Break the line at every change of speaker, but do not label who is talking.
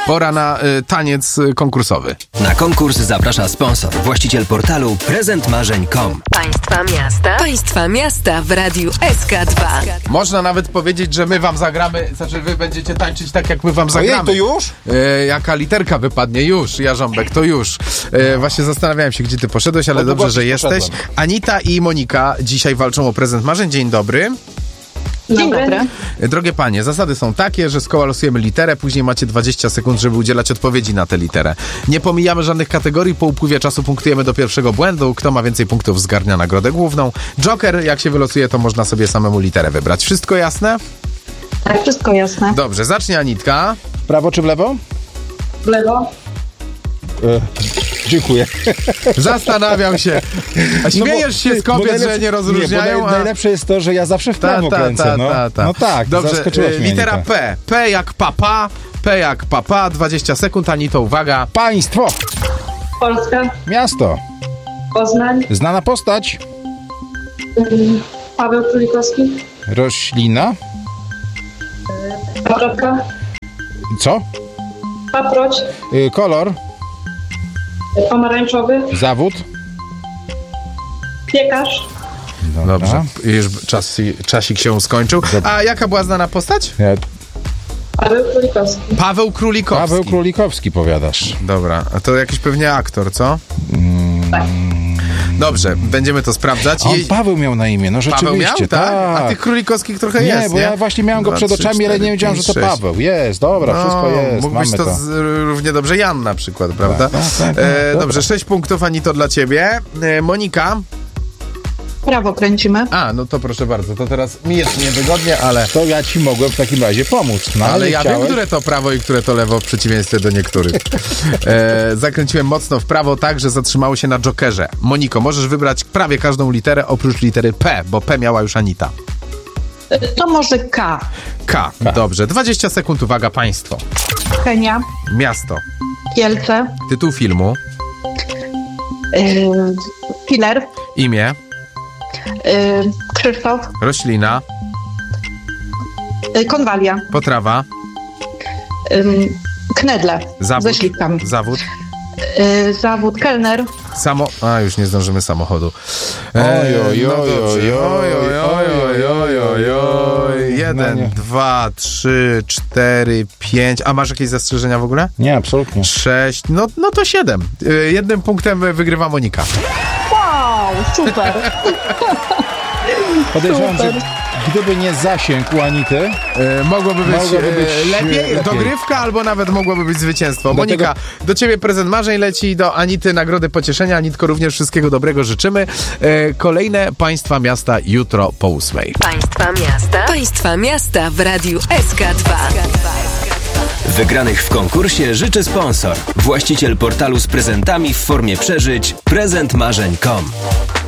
Pora na taniec konkursowy.
Na konkurs zaprasza sponsor, właściciel portalu prezentmarzeń.com.
Państwa miasta w Radiu SK2.
Można nawet powiedzieć, że my wam zagramy, znaczy wy będziecie tańczyć tak, jak my wam zagramy.
Ojej, to już?
Jaka literka wypadnie? Już, Jarząbek, to już. Właśnie zastanawiałem się, gdzie ty poszedłeś, ale
No,
dobrze, że jesteś.
poszedłem.
Anita i Monika dzisiaj walczą o prezent marzeń. Dzień dobry.
Dzień dobry.
Drogie panie, zasady są takie, że z koła losujemy literę, później macie 20 sekund, żeby udzielać odpowiedzi na tę literę. Nie pomijamy żadnych kategorii, po upływie czasu punktujemy do pierwszego błędu. Kto ma więcej punktów, zgarnia nagrodę główną. Joker, jak się wylosuje, to można sobie samemu literę wybrać. Wszystko jasne?
Tak, wszystko jasne.
Dobrze, zacznie Anitka.
W prawo czy w lewo?
W lewo.
Dziękuję.
Zastanawiam się. A śmiejesz się z kobiet, że nie rozróżniają?
Nie, bo najlepsze jest to, że ja zawsze w prawo kręcę. No tak,
Dobrze,
zaskoczyłaś mnie,
litera
Anita.
P. P jak papa. P jak papa. 20 sekund, Anito, uwaga.
Państwo,
Polska.
miasto,
Poznań.
znana postać,
Paweł Królikowski.
roślina,
Paprotka.
co?
Paproć.
Kolor,
Pomarańczowy.
zawód.
Piekarz.
Dobrze, już czasik się skończył. A jaka była znana postać?
Paweł Królikowski.
Paweł Królikowski.
Paweł Królikowski, powiadasz.
Dobra, a to jakiś pewnie aktor, co? Dobrze, będziemy to sprawdzać.
On Paweł miał na imię, no
Paweł miał,
rzeczywiście.
tak? A tych Królikowskich trochę jest, nie?
Bo ja właśnie miałem go
2,
przed
3,
oczami, ale
4,
nie wiedziałem,
5,
że to
6.
Paweł. Jest, dobra, wszystko jest,
Mógł być
mamy
to
to.
równie dobrze Jan na przykład, prawda?
Tak,
Dobrze, 6 punktów, Anito, dla ciebie. Monika?
Prawo kręcimy.
A, no to proszę bardzo, to teraz mi jest niewygodnie, ale...
To ja ci mogłem w takim razie pomóc. No,
Ale ja wiem,
chciałeś.
które to prawo i które to lewo, w przeciwieństwie do niektórych. Zakręciłem mocno w prawo tak, że zatrzymało się na jokerze. Moniko, możesz wybrać prawie każdą literę oprócz litery P, bo P miała już Anita.
To może K.
K. Dobrze. 20 sekund, uwaga, państwo.
Kenia.
Miasto.
Kielce.
Tytuł filmu.
Killer.
Imię.
Krzysztof.
Roślina.
Konwalia.
Potrawa.
Knedle.
Zawód.
Ze śliwkami.
Zawód.
Zawód kelner.
A, już nie zdążymy samochodu.
Oj.
1, 2, 3, 4, 5. A masz jakieś zastrzeżenia w ogóle?
Nie, absolutnie.
6. No to 7. Jednym punktem wygrywa Monika.
Wow, super.
Podejrzewam, że gdyby nie zasięg u Anity,
Mogłoby być lepiej,
lepiej.
dogrywka, albo nawet mogłoby być zwycięstwo.
Dlatego-
Monika, do ciebie prezent marzeń leci, do Anity nagrody pocieszenia. Anitko, również wszystkiego dobrego życzymy. Kolejne państwa miasta jutro po 8.
Państwa miasta w Radiu SK2.
Wygranych w konkursie życzy sponsor, właściciel portalu z prezentami w formie przeżyć prezentmarzeń.com.